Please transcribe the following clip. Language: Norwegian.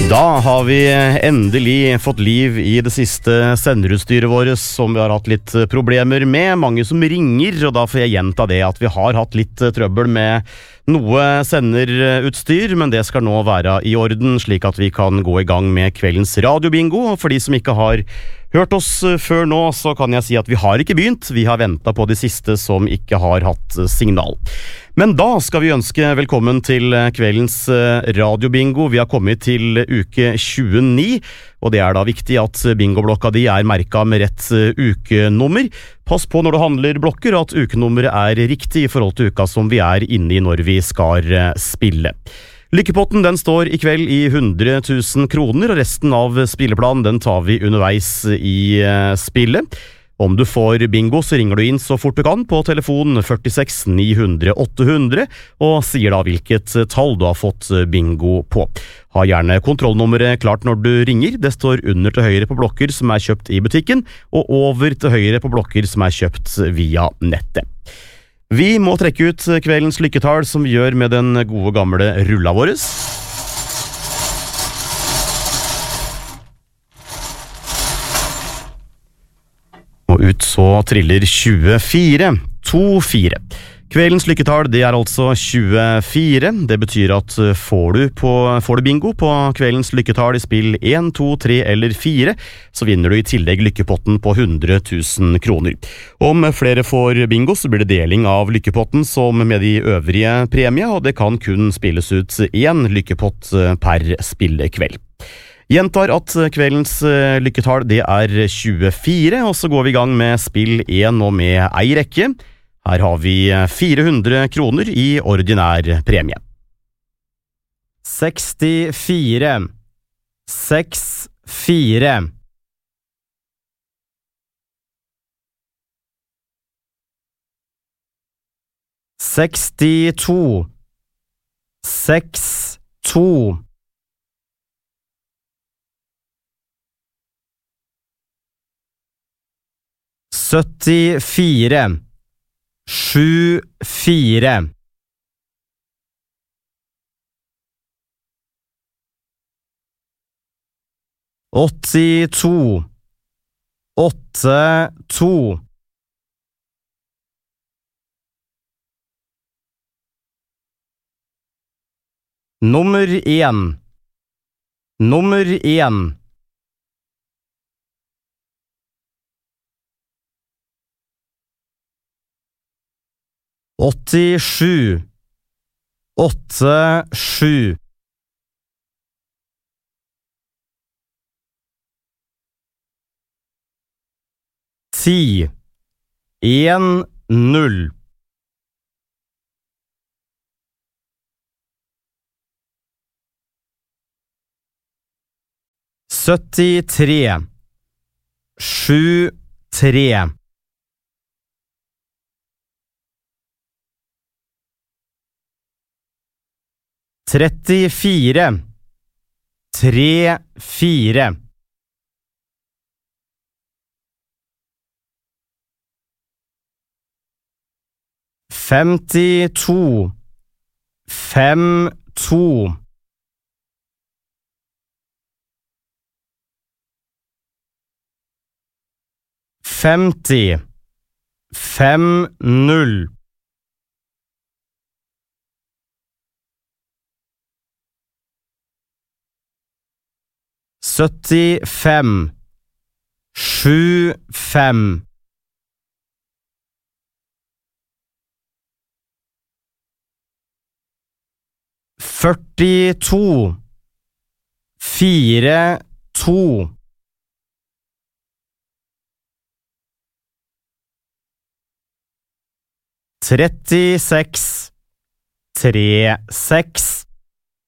Da har vi endelig fått liv i det siste senderutstyret vårt som vi har hatt litt problemer med. Mange som ringer, og da får jeg gjenta det at vi har hatt litt trøbbel med noe senderutstyr, men det skal nå være i orden, slik at vi kan gå i gang med kveldens radiobingo. Og for de som ikke har hørt oss før nå, så kan jeg si at vi har ikke begynt. Vi har ventet på de siste som ikke har hatt signal. Men da skal vi ønske velkommen til kveldens radiobingo. Vi har kommet til uke 29, og det er da viktig at bingoblokka di er merket med rett ukenummer. Pass på når du handler blokker at ukenummeret er riktig i forhold til uka som vi er inne i når vi skal spille. Lykkepotten den står i kveld i 100 000 kroner, og resten av spilleplanen den tar vi underveis i spillet. Om du får bingo, så ringer du inn så fort du kan på telefon 46 900 800 og sier da hvilket tall du har fått bingo på. Ha gjerne kontrollnummeret klart når du ringer. Det står under til høyre på blokker som er kjøpt i butikken, og over til høyre på blokker som er kjøpt via nettet. Vi må trekke ut kveldens lykketall som vi gjør med den gode gamle rulla våres. Og ut så triller 24. Kveldens lykketall det er altså 24. Det betyr at får du bingo på kveldens lykketall i spill 1, 2, 3 eller 4, så vinner du i tillegg lykkepotten på 100 000 kroner. Om flere får bingo, så blir det deling av lykkepotten som med de øvrige premie, og det kan kun spilles ut én lykkepott per spillekveld. Gjentar at kveldens lykketall det er 24, og så går vi i gang med spill 1 og med ei rekke. Her har vi 400 kroner i ordinær premie. 64, 64. 62, 62. 74, 74. 82, 82. 1, nummer 1. 87, 87. 10, 1, 0. 73, 7, 3. 34, 3, 4. 52, 5, 2. 50, 5, 0. 75, 7, 5. 42, 4, 2. 36, 3, 6.